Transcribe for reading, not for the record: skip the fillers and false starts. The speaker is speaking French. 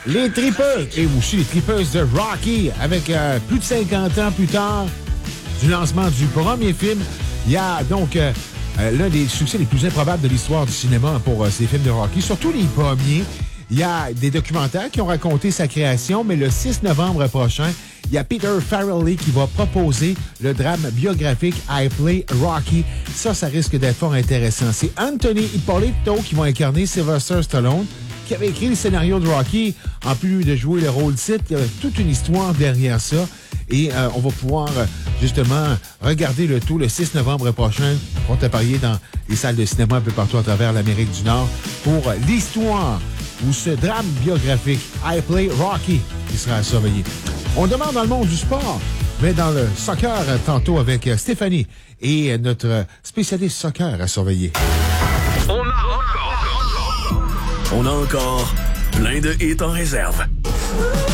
Les tripeux, et aussi les tripeuses de Rocky, avec plus de 50 ans plus tard du lancement du premier film. Il y a donc l'un des succès les plus improbables de l'histoire du cinéma pour ces films de Rocky, surtout les premiers. Il y a des documentaires qui ont raconté sa création, mais le 6 novembre prochain, il y a Peter Farrelly qui va proposer le drame biographique I Play Rocky. Ça risque d'être fort intéressant. C'est Anthony Ippolito qui va incarner Sylvester Stallone, qui avait écrit le scénario de Rocky. En plus de jouer le rôle titre, il y a toute une histoire derrière ça. Et on va pouvoir justement regarder le tout le 6 novembre prochain. On va apparaître dans les salles de cinéma un peu partout à travers l'Amérique du Nord pour l'histoire ou ce drame biographique I Play Rocky qui sera à surveiller. On demande dans le monde du sport, mais dans le soccer tantôt avec Stéphanie et notre spécialiste soccer à surveiller. On a encore plein de hits en réserve.